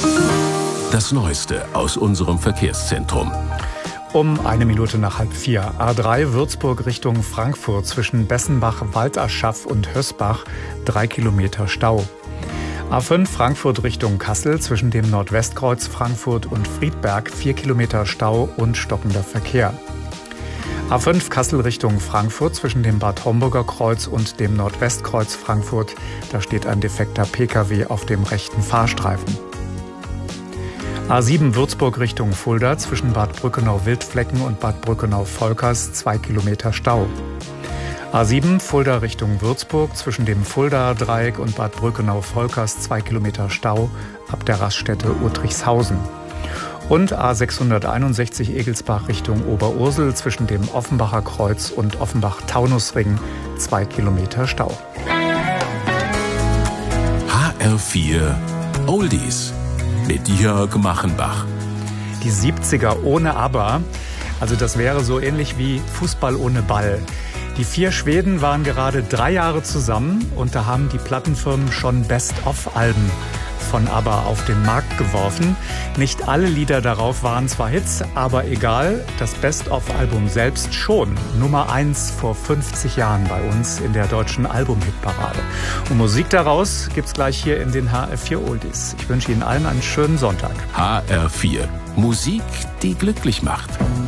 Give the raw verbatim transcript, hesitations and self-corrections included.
Das Neueste aus unserem Verkehrszentrum. Um eine Minute nach halb vier. A drei Würzburg Richtung Frankfurt zwischen Bessenbach, Walderschaff und Hösbach. Drei Kilometer Stau. A fünf Frankfurt Richtung Kassel zwischen dem Nordwestkreuz Frankfurt und Friedberg. Vier Kilometer Stau und stockender Verkehr. A fünf Kassel Richtung Frankfurt zwischen dem Bad Homburger Kreuz und dem Nordwestkreuz Frankfurt. Da steht ein defekter Pkw auf dem rechten Fahrstreifen. A sieben Würzburg Richtung Fulda zwischen Bad Brückenau-Wildflecken und Bad Brückenau-Volkers, zwei Kilometer Stau. A sieben Fulda Richtung Würzburg zwischen dem Fulda-Dreieck und Bad Brückenau-Volkers, zwei Kilometer Stau ab der Raststätte Uttrichshausen. Und A sechshunderteinundsechzig Egelsbach Richtung Oberursel zwischen dem Offenbacher Kreuz und Offenbach-Taunusring, zwei Kilometer Stau. H R vier Oldies mit Jörg Machenbach. Die siebziger ohne ABBA, also das wäre so ähnlich wie Fußball ohne Ball. Die vier Schweden waren gerade drei Jahre zusammen und da haben die Plattenfirmen schon Best-of-Alben von ABBA auf den Markt geworfen. Nicht alle Lieder darauf waren zwar Hits, aber egal, das Best-of-Album selbst schon. Nummer eins vor fünfzig Jahren bei uns in der deutschen Album-Hitparade. Und Musik daraus gibt's gleich hier in den H R vier Oldies. Ich wünsche Ihnen allen einen schönen Sonntag. H R vier. Musik, die glücklich macht.